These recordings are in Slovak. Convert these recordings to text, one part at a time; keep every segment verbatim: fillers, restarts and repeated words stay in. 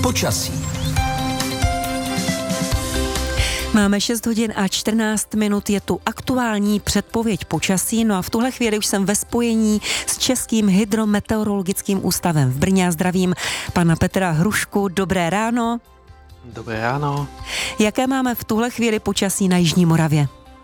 Počasí. Máme šest hodin a čtrnáct minut, je tu aktuální předpověď počasí, no a v tuhle chvíli už jsem ve spojení s Českým hydrometeorologickým ústavem v Brně a zdravím pana Petra Hrušku. Dobré ráno. Dobré ráno. Jaké máme v tuhle chvíli počasí na Jižní Moravě?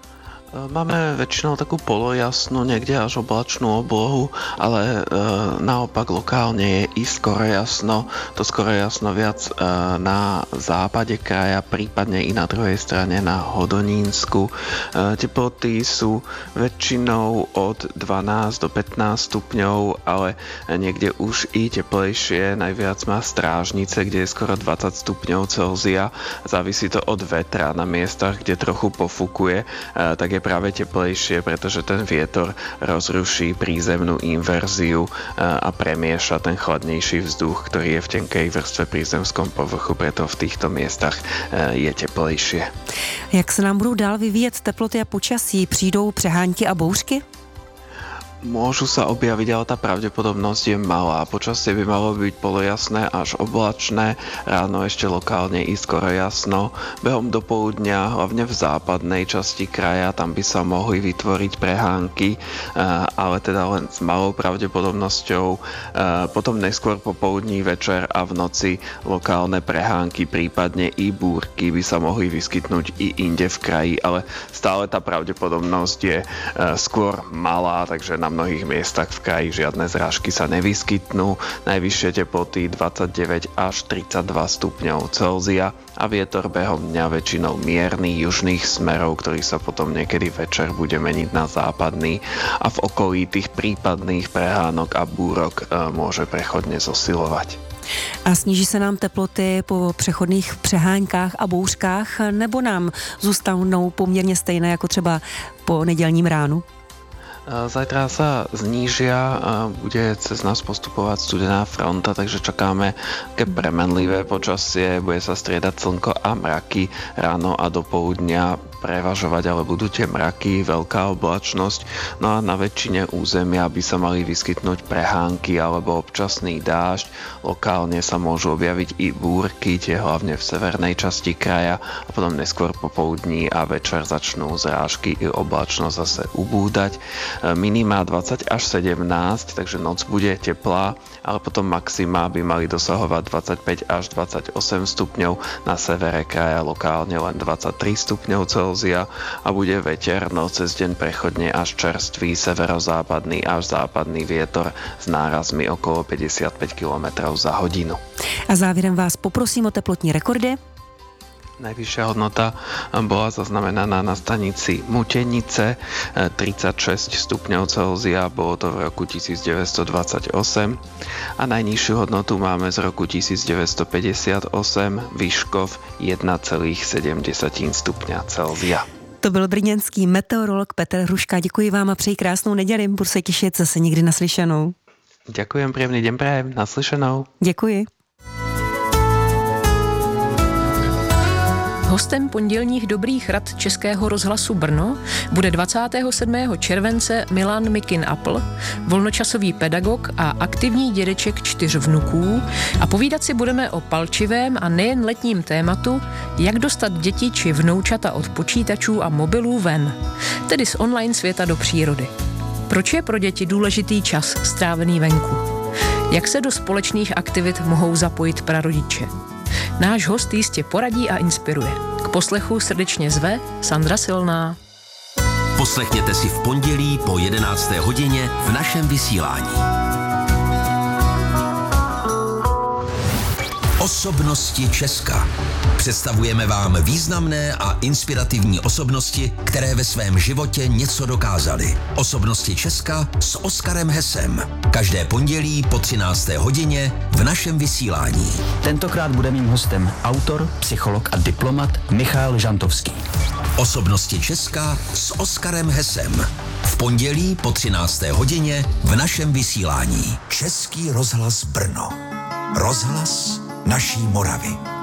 Máme väčšinou takú polojasnú, niekde až oblačnú oblohu, ale e, naopak lokálne je i skoro jasno. To skoro jasno viac e, na západe kraja, prípadne i na druhej strane na Hodonínsku. E, teploty sú väčšinou od dvanásť do pätnásť stupňov, ale niekde už i teplejšie. Najviac má Strážnice, kde je skoro dvadsať stupňov Celzia. Závisí to od vetra. Na miestach, kde trochu pofukuje, e, tak je práve teplejšie, pretože ten vietor rozruší prízemnú inverziu a premieša ten chladnejší vzduch, ktorý je v tenkej vrstve prízemskom povrchu, preto v týchto miestach je teplejšie. Jak se nám budou dál vyvíjet teploty a počasí? Přijdou přehánky a bouřky? Môžu sa objaviť, ale tá pravdepodobnosť je malá. Počasie by malo byť polojasné až oblačné, ráno ešte lokálne i skoro jasno. Behom dopoludnia, hlavne v západnej časti kraja, tam by sa mohli vytvoriť prehánky, ale teda len s malou pravdepodobnosťou. Potom neskôr popoludní, večer a v noci lokálne prehánky, prípadne i búrky by sa mohli vyskytnúť i inde v kraji, ale stále tá pravdepodobnosť je skôr malá, takže na mnohých miestach v kraji žiadne zrážky sa nevyskytnú. Najvyššie teploty dvadsaťdeväť až tridsaťdva stupňov Celzia a vietor behom dňa väčšinou mierny južných smerov, ktorý sa potom niekedy večer bude meniť na západný a v okolí tých prípadných prehánok a búrok e, môže prechodne zosilovať. A sníží se nám teploty po přechodných přeháňkách a bouřkách, nebo nám zůstanou poměrně stejné jako třeba po nedělním ránu? Zajtra sa znížia, bude cez nás postupovať studená fronta, takže čakáme také premenlivé počasie, bude sa striedať slnko a mraky, ráno a do poludnia prevažovať, ale budú tie mraky, veľká oblačnosť, no a na väčšine územia by sa mali vyskytnúť prehánky alebo občasný dážď, lokálne sa môžu objaviť i búrky, tie hlavne v severnej časti kraja a potom neskôr popoludní a večer začnú zrážky i oblačnosť zase ubúdať. Minima dvadsať až sedemnásť, takže noc bude teplá, ale potom maxima by mali dosahovať dvadsaťpäť až dvadsaťosem stupňov, na severe kraja lokálne len dvadsaťtri stupňov Celzia a bude veter, no cez deň prechodne až čerstvý severozápadný až západný vietor s nárazmi okolo päťdesiatpäť kilometrov za hodinu. A závěrem vás poprosím o teplotní rekordy. Najvyššia hodnota bola zaznamenaná na stanici Mutenice, tridsaťšesť stupňov Celzia, bolo to v roku devätnásťstodvadsaťosem a najnižšiu hodnotu máme z roku devätnásťstopäťdesiatosem, Vyškov jeden celá sedem stupňa Celzia. To byl brněnský meteorolog Petr Hruška. Děkuji vám a přeji krásnou neděli. Budu se těšit zase někdy naslyšenou. Ďakujem, príjemný deň prajem, naslyšenou. Děkuji. Hostem pondělních Dobrých rad Českého rozhlasu Brno bude dvacátého sedmého července Milan Mikin-Apl, volnočasový pedagog a aktivní dědeček čtyř vnuků, a povídat si budeme o palčivém a nejen letním tématu, jak dostat děti či vnoučata od počítačů a mobilů ven, tedy z online světa do přírody. Proč je pro děti důležitý čas strávený venku? Jak se do společných aktivit mohou zapojit prarodiče? Náš host jistě poradí a inspiruje. K poslechu srdečně zve Sandra Silná. Poslechněte si v pondělí po jedenácté hodině v našem vysílání. Osobnosti Česka. Představujeme vám významné a inspirativní osobnosti, které ve svém životě něco dokázaly. Osobnosti Česka s Oskarem Hesem. Každé pondělí po třinácté hodině v našem vysílání. Tentokrát bude mým hostem autor, psycholog a diplomat Michal Žantovský. Osobnosti Česka s Oskarem Hesem. V pondělí po třinácté hodině v našem vysílání. Český rozhlas Brno. Rozhlas naší Moravy.